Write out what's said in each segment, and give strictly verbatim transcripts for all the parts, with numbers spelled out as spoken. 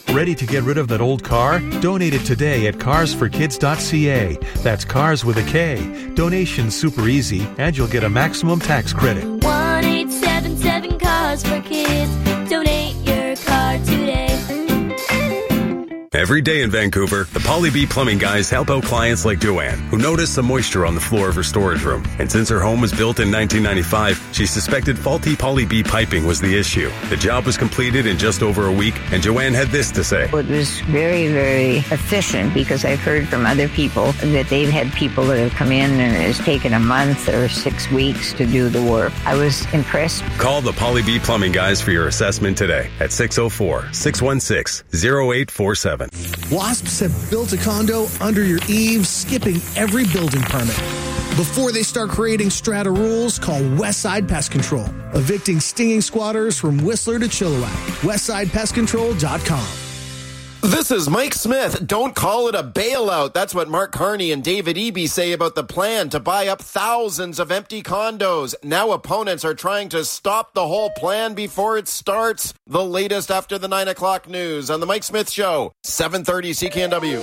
Ready to get rid of that old car? Donate it today at cars for kids dot c a. That's cars with a K. Donation's super easy, and you'll get a maximum tax credit. one eight seven seven Cars for Kids. Donate your car today. Every day in Vancouver, the Polly B Plumbing guys help out clients like Joanne, who noticed some moisture on the floor of her storage room. And since her home was built in nineteen ninety-five, she suspected faulty Polly B piping was the issue. The job was completed in just over a week, and Joanne had this to say. It was very, very efficient because I've heard from other people that they've had people that have come in and it's taken a month or six weeks to do the work. I was impressed. Call the Polly B Plumbing guys for your assessment today at six oh four, six one six, oh eight four seven. Wasps have built a condo under your eaves, skipping every building permit. Before they start creating strata rules, call Westside Pest Control, evicting stinging squatters from Whistler to Chilliwack. westside pest control dot com. This is Mike Smith. Don't call it a bailout. That's what Mark Carney and David Eby say about the plan to buy up thousands of empty condos. Now opponents are trying to stop the whole plan before it starts. The latest after the nine o'clock news on The Mike Smith Show, seven thirty C K N W.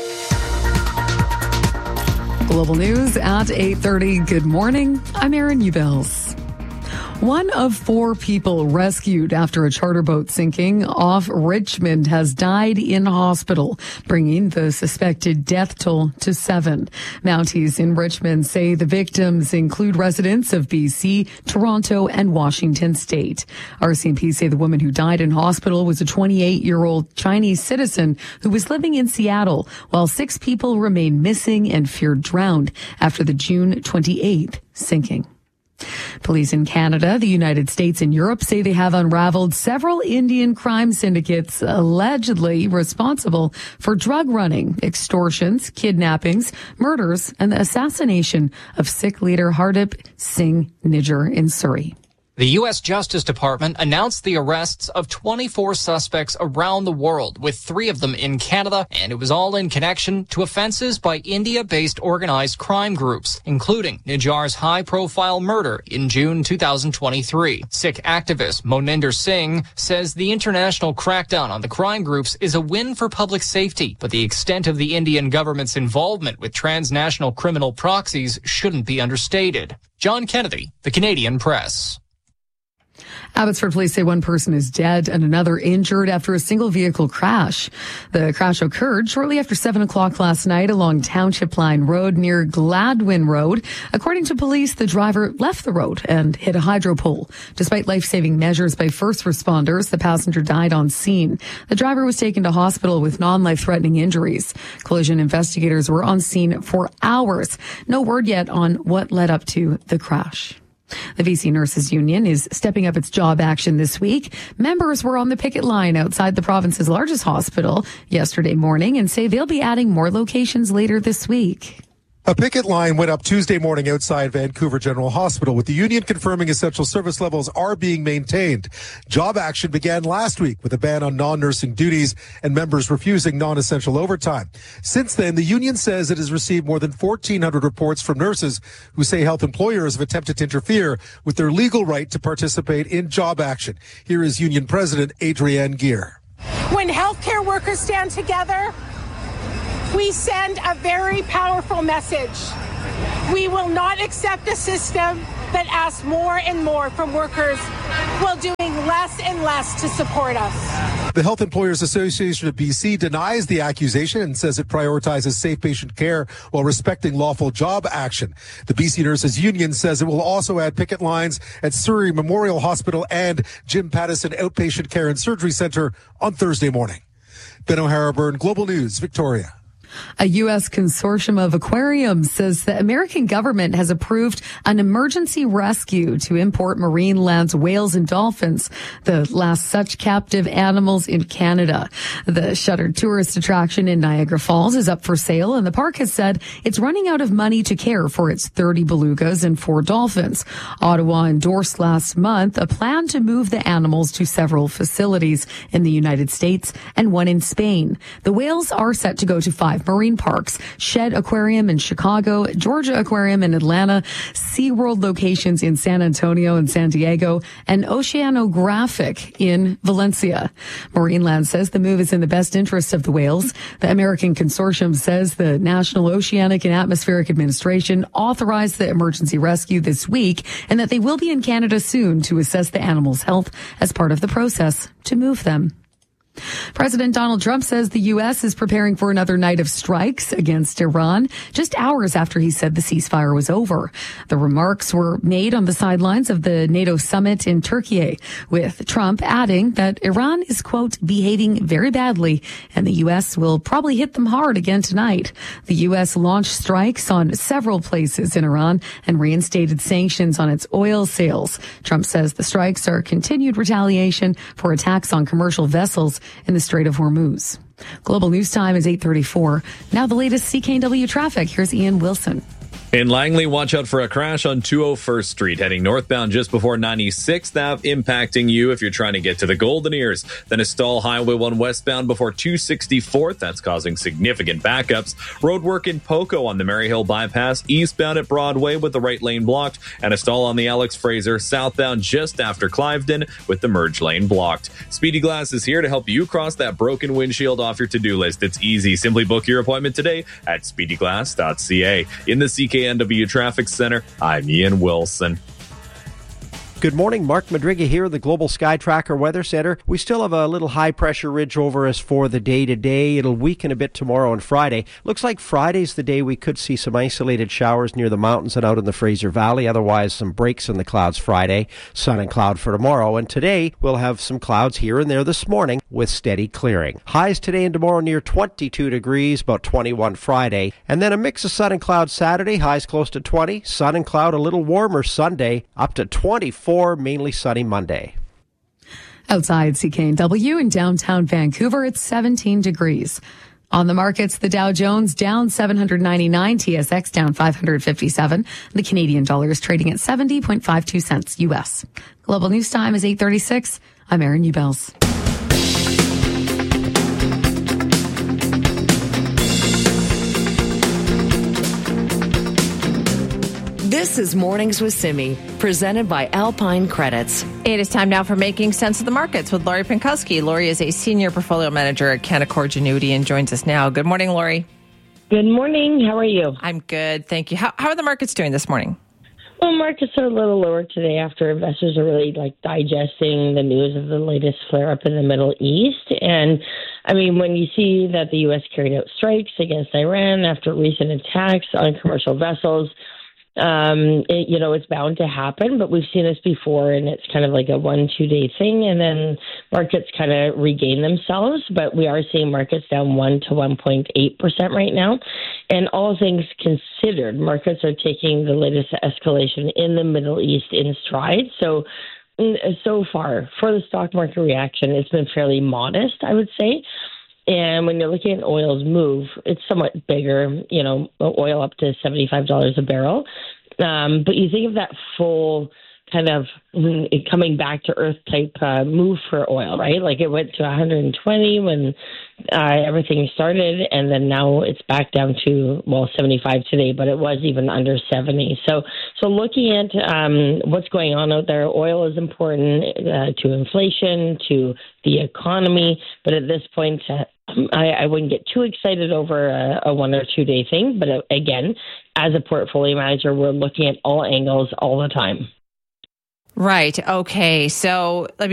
Global news at eight thirty. Good morning. I'm Erin Ubels. One of four people rescued after a charter boat sinking off Richmond has died in hospital, bringing the suspected death toll to seven. Mounties in Richmond say the victims include residents of B C, Toronto, and Washington State. R C M P say the woman who died in hospital was a twenty-eight-year-old Chinese citizen who was living in Seattle, while six people remain missing and feared drowned after the June twenty-eighth sinking. Police in Canada, the United States, and Europe say they have unraveled several Indian crime syndicates allegedly responsible for drug running, extortions, kidnappings, murders, and the assassination of Sikh leader Hardeep Singh Nijjar in Surrey. The U S Justice Department announced the arrests of twenty-four suspects around the world, with three of them in Canada, and it was all in connection to offenses by India-based organized crime groups, including Nijjar's high-profile murder in June two thousand twenty-three. Sikh activist Moninder Singh says the international crackdown on the crime groups is a win for public safety, but the extent of the Indian government's involvement with transnational criminal proxies shouldn't be understated. John Kennedy, The Canadian Press. Abbotsford police say one person is dead and another injured after a single vehicle crash. The crash occurred shortly after seven o'clock last night along Township Line Road near Gladwin Road. According to police, the driver left the road and hit a hydro pole. Despite life-saving measures by first responders, the passenger died on scene. The driver was taken to hospital with non-life-threatening injuries. Collision investigators were on scene for hours. No word yet on what led up to the crash. The V C Nurses Union is stepping up its job action this week. Members were on the picket line outside the province's largest hospital yesterday morning and say they'll be adding more locations later this week. A picket line went up Tuesday morning outside Vancouver General Hospital, with the union confirming essential service levels are being maintained. Job action began last week with a ban on non-nursing duties and members refusing non-essential overtime. Since then, the union says it has received more than fourteen hundred reports from nurses who say health employers have attempted to interfere with their legal right to participate in job action. Here is union president Adrienne Gear. When healthcare workers stand together, we send a very powerful message. We will not accept a system that asks more and more from workers while doing less and less to support us. The Health Employers Association of B C denies the accusation and says it prioritizes safe patient care while respecting lawful job action. The B C Nurses Union says it will also add picket lines at Surrey Memorial Hospital and Jim Pattison Outpatient Care and Surgery Center on Thursday morning. Ben O'Hara Byrne, Global News, Victoria. A U S consortium of aquariums says the American government has approved an emergency rescue to import marine lands whales and dolphins, the last such captive animals in Canada. The shuttered tourist attraction in Niagara Falls is up for sale, and the park has said it's running out of money to care for its thirty belugas and four dolphins. Ottawa endorsed last month a plan to move the animals to several facilities in the United States and one in Spain. The whales are set to go to five marine parks, Shed Aquarium in Chicago, Georgia Aquarium in Atlanta, SeaWorld locations in San Antonio and San Diego, and Oceanographic in Valencia. Marineland says the move is in the best interest of the whales. The American consortium says the National Oceanic and Atmospheric Administration authorized the emergency rescue this week and that they will be in Canada soon to assess the animals' health as part of the process to move them. President Donald Trump says the U S is preparing for another night of strikes against Iran, just hours after he said the ceasefire was over. The remarks were made on the sidelines of the NATO summit in Turkey, with Trump adding that Iran is, quote, behaving very badly, and the U S will probably hit them hard again tonight. The U S launched strikes on several places in Iran and reinstated sanctions on its oil sales. Trump says the strikes are continued retaliation for attacks on commercial vessels in the Strait of Hormuz. Global News Time is eight thirty-four. Now the latest C K N W traffic. Here's Ian Wilson. In Langley, watch out for a crash on two oh first Street, heading northbound just before ninety-sixth Avenue, impacting you if you're trying to get to the Golden Ears. Then a stall Highway one westbound before two sixty-fourth. That's causing significant backups. Roadwork in Poco on the Maryhill bypass, eastbound at Broadway with the right lane blocked, and a stall on the Alex Fraser southbound just after Cliveden with the merge lane blocked. Speedy Glass is here to help you cross that broken windshield off your to-do list. It's easy. Simply book your appointment today at speedy glass dot c a. In the C K N W Traffic Center, I'm Ian Wilson. Good morning, Mark Madriga here, the Global Sky Tracker Weather Center. We still have a little high-pressure ridge over us for the day-to-day. It'll weaken a bit tomorrow and Friday. Looks like Friday's the day we could see some isolated showers near the mountains and out in the Fraser Valley. Otherwise, some breaks in the clouds Friday, sun and cloud for tomorrow. And today, we'll have some clouds here and there this morning with steady clearing. Highs today and tomorrow near twenty-two degrees, about twenty-one Friday. And then a mix of sun and cloud Saturday, highs close to twenty. Sun and cloud a little warmer Sunday, up to twenty-four. Mainly sunny Monday. Outside C K N W in downtown Vancouver, it's seventeen degrees. On the markets, the Dow Jones down seven hundred ninety-nine, T S X down five hundred fifty-seven. The Canadian dollar is trading at seventy point five two cents U S. Global News Time is eight thirty-six. I'm Erin Ubels. This is Mornings with Simi, presented by Alpine Credits. It is time now for Making Sense of the Markets with Lori Pinkowski. Lori is a senior portfolio manager at Canaccord Genuity and joins us now. Good morning, Lori. Good morning. How are you? I'm good, thank you. How, how are the markets doing this morning? Well, markets are a little lower today after investors are really like digesting the news of the latest flare-up in the Middle East. And, I mean, when you see that the U S carried out strikes against Iran after recent attacks on commercial vessels, Um, it, you know, it's bound to happen, but we've seen this before, and it's kind of like a one, two day thing, and then markets kind of regain themselves. But we are seeing markets down one to one point eight percent right now. And all things considered, markets are taking the latest escalation in the Middle East in stride. So, so far for the stock market reaction, it's been fairly modest, I would say. And when you're looking at oil's move, it's somewhat bigger, you know, oil up to seventy-five dollars a barrel. Um, but you think of that full kind of coming back to earth type uh, move for oil, right? Like it went to one hundred twenty when uh, everything started, and then now it's back down to, well, seventy-five today, but it was even under seventy. So so looking at um, what's going on out there, oil is important uh, to inflation, to the economy, but at this point, uh, I, I wouldn't get too excited over a, a one or two day thing. But uh, again, as a portfolio manager, we're looking at all angles all the time. Right. Okay. So, I mean,